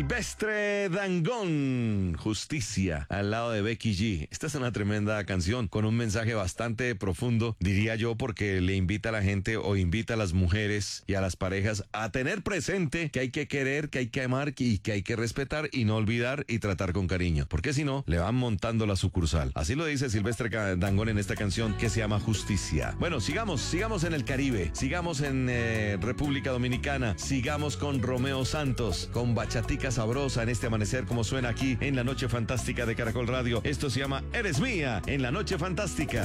Silvestre Dangond, Justicia, al lado de Becky G. Esta es una tremenda canción con un mensaje bastante profundo, diría yo, porque le invita a la gente o invita a las mujeres y a las parejas a tener presente que hay que querer, que hay que amar y que hay que respetar y no olvidar y tratar con cariño, porque si no, le van montando la sucursal. Así lo dice Silvestre Dangond en esta canción que se llama Justicia. Bueno, sigamos en el Caribe, sigamos en República Dominicana, sigamos con Romeo Santos, con bachatica sabrosa en este amanecer, como suena aquí en la Noche Fantástica de Caracol Radio. Esto se llama Eres Mía en la Noche Fantástica.